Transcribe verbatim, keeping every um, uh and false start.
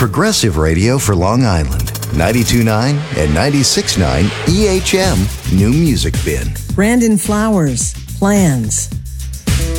progressive radio for Long Island. ninety-two point nine and ninety-six point nine E H M New Music Bin. Brandon Flowers, Plans.